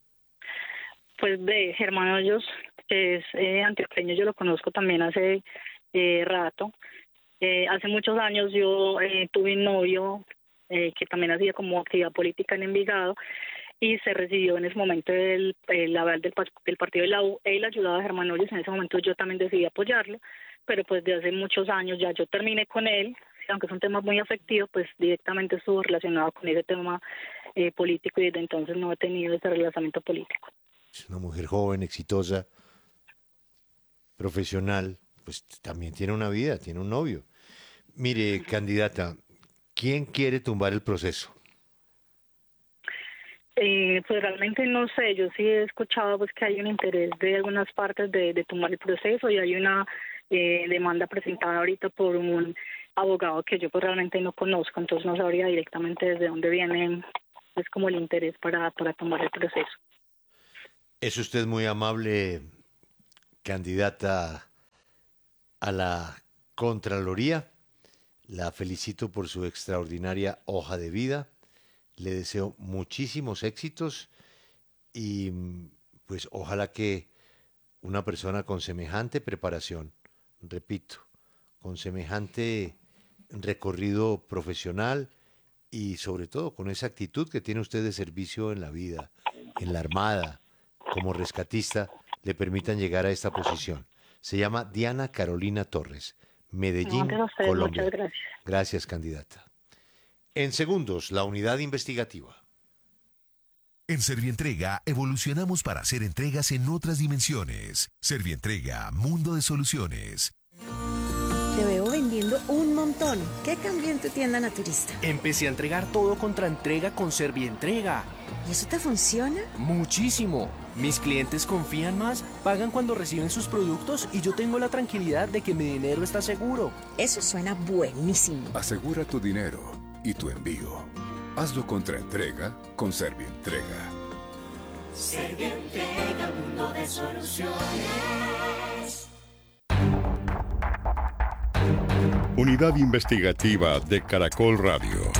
Pues de Germán Hoyos, que es antioqueño, yo lo conozco también hace rato. Hace muchos años yo tuve un novio que también hacía como actividad política en Envigado, y se recibió en ese momento el aval del partido de la U. Él ayudaba a Germán Hoyos, en ese momento yo también decidí apoyarlo, pero pues de hace muchos años ya yo terminé con él, aunque es un tema muy afectivo, pues directamente estuvo relacionado con ese tema político y desde entonces no he tenido ese relacionamiento político. Es una mujer joven, exitosa, profesional, pues también tiene una vida, tiene un novio. Mire, candidata, ¿quién quiere tumbar el proceso? Pues realmente no sé, yo sí he escuchado pues que hay un interés de algunas partes de tomar el proceso y hay una demanda presentada ahorita por un abogado que yo pues realmente no conozco, entonces no sabría directamente desde dónde viene pues como el interés para tomar el proceso. Es usted muy amable, candidata a la Contraloría. La felicito por su extraordinaria hoja de vida. Le deseo muchísimos éxitos y pues ojalá que una persona con semejante preparación, repito, con semejante recorrido profesional y sobre todo con esa actitud que tiene usted de servicio en la vida, en la Armada, como rescatista, le permitan llegar a esta posición. Se llama Diana Carolina Torres, Medellín, Colombia. Muchas gracias. Gracias, candidata. En segundos, la unidad investigativa. En Servientrega evolucionamos para hacer entregas en otras dimensiones. Servientrega, mundo de soluciones. Te veo vendiendo un montón. ¿Qué cambió en tu tienda naturista? Empecé a entregar todo contra entrega con Servientrega. ¿Y eso te funciona? Muchísimo. Mis clientes confían más, pagan cuando reciben sus productos y yo tengo la tranquilidad de que mi dinero está seguro. Eso suena buenísimo. Asegura tu dinero y tu envío. Hazlo contra entrega con Servientrega. Servientrega, mundo de soluciones. Unidad investigativa de Caracol Radio.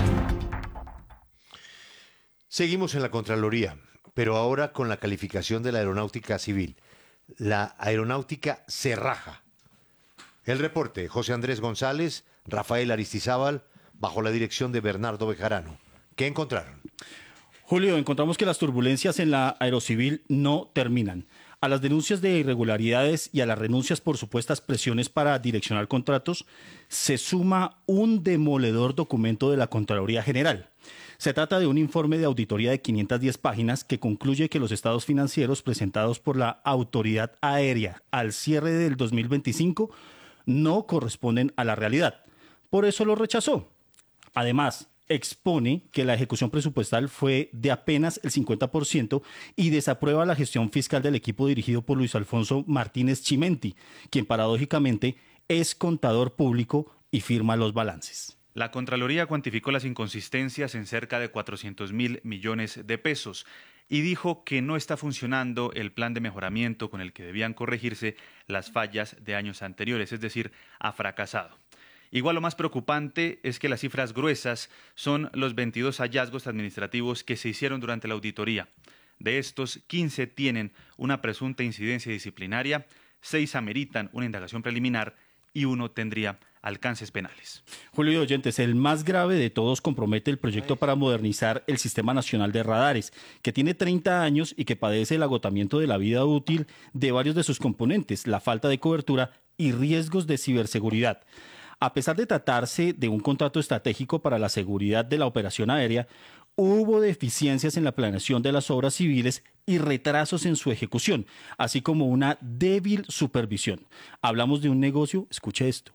Seguimos en la Contraloría, pero ahora con la calificación de la aeronáutica civil. La aeronáutica se raja. El reporte, José Andrés González, Rafael Aristizábal, bajo la dirección de Bernardo Bejarano. ¿Qué encontraron? Julio, encontramos que las turbulencias en la aerocivil no terminan. A las denuncias de irregularidades y a las renuncias por supuestas presiones para direccionar contratos, se suma un demoledor documento de la Contraloría General. Se trata de un informe de auditoría de 510 páginas que concluye que los estados financieros presentados por la Autoridad Aérea al cierre del 2025 no corresponden a la realidad. Por eso lo rechazó. Además, expone que la ejecución presupuestal fue de apenas el 50% y desaprueba la gestión fiscal del equipo dirigido por Luis Alfonso Martínez Chimenti, quien paradójicamente es contador público y firma los balances. La Contraloría cuantificó las inconsistencias en cerca de 400.000 millones de pesos y dijo que no está funcionando el plan de mejoramiento con el que debían corregirse las fallas de años anteriores, es decir, ha fracasado. Igual lo más preocupante es que las cifras gruesas son los 22 hallazgos administrativos que se hicieron durante la auditoría. De estos, 15 tienen una presunta incidencia disciplinaria, 6 ameritan una indagación preliminar y 1 tendría alcances penales. Julio y oyentes, el más grave de todos compromete el proyecto para modernizar el Sistema Nacional de Radares, que tiene 30 años y que padece el agotamiento de la vida útil de varios de sus componentes, la falta de cobertura y riesgos de ciberseguridad. A pesar de tratarse de un contrato estratégico para la seguridad de la operación aérea, hubo deficiencias en la planeación de las obras civiles y retrasos en su ejecución, así como una débil supervisión. Hablamos de un negocio, escuche esto,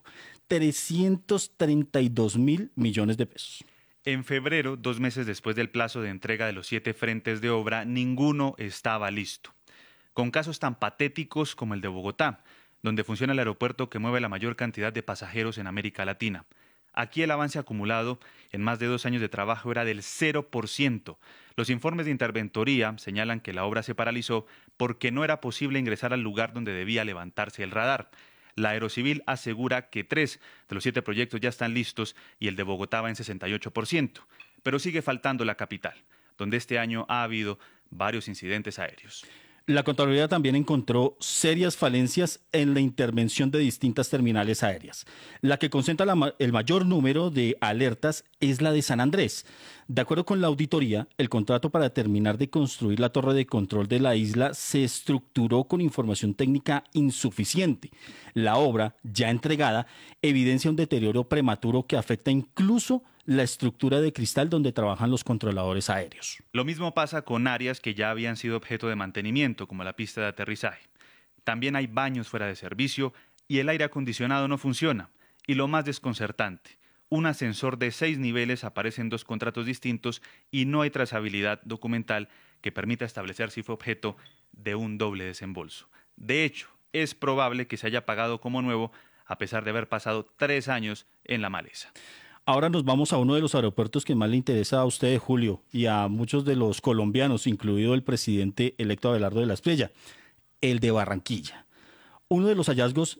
332.000 millones de pesos. En febrero, 2 meses después del plazo de entrega de los 7 frentes de obra, ninguno estaba listo. Con casos tan patéticos como el de Bogotá, donde funciona el aeropuerto que mueve la mayor cantidad de pasajeros en América Latina. Aquí el avance acumulado en más de 2 años de trabajo era del 0%. Los informes de interventoría señalan que la obra se paralizó porque no era posible ingresar al lugar donde debía levantarse el radar. La Aerocivil asegura que 3 de los 7 proyectos ya están listos y el de Bogotá va en 68%. Pero sigue faltando la capital, donde este año ha habido varios incidentes aéreos. La Contraloría también encontró serias falencias en la intervención de distintas terminales aéreas. La que concentra el mayor número de alertas es la de San Andrés. De acuerdo con la auditoría, el contrato para terminar de construir la torre de control de la isla se estructuró con información técnica insuficiente. La obra, ya entregada, evidencia un deterioro prematuro que afecta incluso la estructura de cristal donde trabajan los controladores aéreos. Lo mismo pasa con áreas que ya habían sido objeto de mantenimiento, como la pista de aterrizaje. También hay baños fuera de servicio y el aire acondicionado no funciona. Y lo más desconcertante, un ascensor de 6 niveles aparece en 2 contratos distintos y no hay trazabilidad documental que permita establecer si fue objeto de un doble desembolso. De hecho, es probable que se haya pagado como nuevo a pesar de haber pasado 3 años en la maleza. Ahora nos vamos a uno de los aeropuertos que más le interesa a usted, Julio, y a muchos de los colombianos, incluido el presidente electo Abelardo de la Espriella, el de Barranquilla. Uno de los hallazgos